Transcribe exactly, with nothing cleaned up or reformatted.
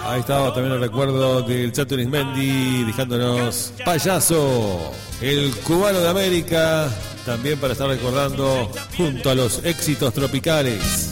Ahí estaba también el recuerdo del Chato Arismendi dejándonos Payaso, el cubano de América, también para estar recordando junto a los éxitos tropicales.